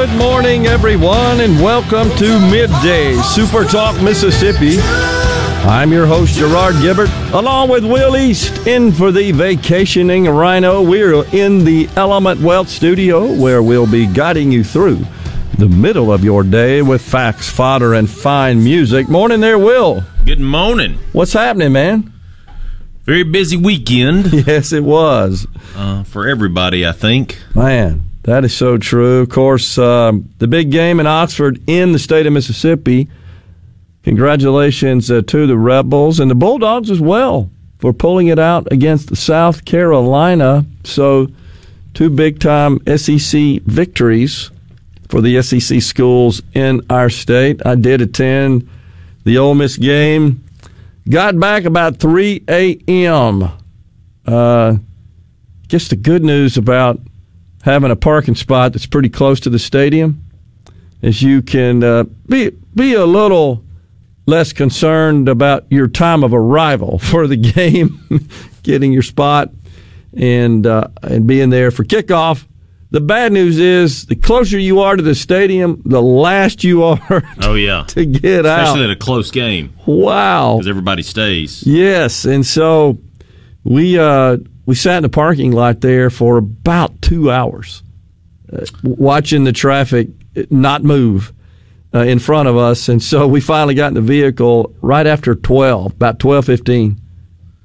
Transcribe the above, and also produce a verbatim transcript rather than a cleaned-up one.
Good morning, everyone, and welcome to Midday Super Talk Mississippi. I'm your host, Gerard Gibbert, along with Will East, in for the vacationing rhino. We're in the Element Wealth studio, where we'll be guiding you through the middle of your day with facts, fodder, and fine music. Morning there, Will. Good morning. What's happening, man? Very busy weekend. Yes, it was. Uh, for everybody, I think. Man, that is so true. Of course, um, the big game in Oxford in the state of Mississippi. Congratulations uh, to the Rebels and the Bulldogs as well for pulling it out against South Carolina. So, two big-time S E C victories for the S E C schools in our state. I did attend the Ole Miss game. Got back about three a.m. Uh, guess the good news about having a parking spot that's pretty close to the stadium is you can uh, be be a little less concerned about your time of arrival for the game, getting your spot and uh, and being there for kickoff. The bad news is the closer you are to the stadium, the last you are to, oh, yeah. to get Especially out. Especially at a close game. Wow. Because everybody stays. Yes, and so we uh, we sat in the parking lot there for about two hours, uh, watching the traffic not move uh, in front of us. And so we finally got in the vehicle right after twelve, about twelve fifteen.